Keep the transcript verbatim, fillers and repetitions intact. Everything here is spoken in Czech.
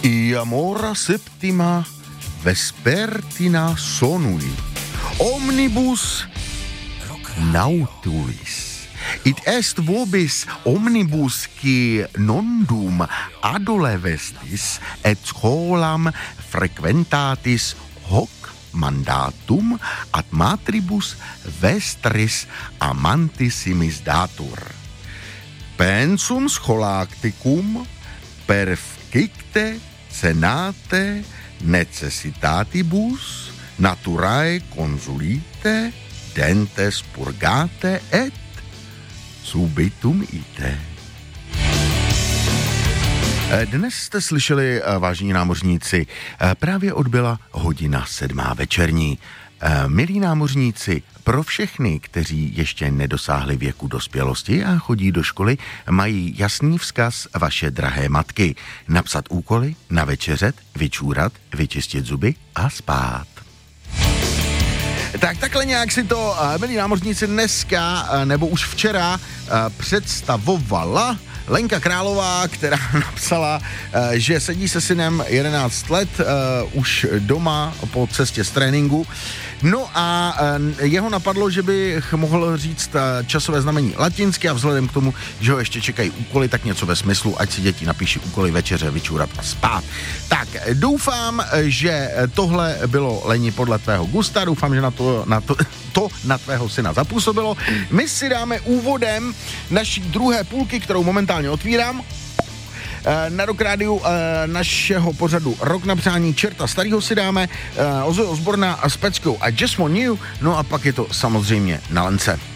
I amora septima vespertina sonui. Omnibus nautuis. It est vobis omnibus qui nondum adolesctis et scholam frequentatis hoc mandatum ad matribus vestris amantissimis datur. Pensum scholacticum perfecte senate necessitatibus naturae consulite dentes purgate et subitum ite. Dnes jste slyšeli, vážení námořníci, právě odbyla hodina sedmá večerní. Milí námořníci, pro všechny, kteří ještě nedosáhli věku dospělosti a chodí do školy, mají jasný vzkaz vaše drahé matky. Napsat úkoly, navečeřet, vyčůrat, vyčistit zuby a spát. Tak takhle nějak si to, milí námořníci, dneska, nebo už včera představovala Lenka Králová, která napsala, že sedí se synem jedenáct let, už doma po cestě z tréninku. No a jeho napadlo, že bych mohl říct časové znamení latinsky a vzhledem k tomu, že ho ještě čekají úkoly, tak něco ve smyslu, ať si děti napíší úkoly večeře, vyčůrat a spát. Tak doufám, že tohle bylo, Leni, podle tvého gusta, doufám, že na to, na to, to na tvého syna zapůsobilo. My si dáme úvodem naší druhé půlky, kterou momentálně otvírám, na Rock Rádiu našeho pořadu Rok na přání čerta starýho si dáme, Ozzy Osbourna a s peckou I Just Want You, no a pak je to samozřejmě na Lence.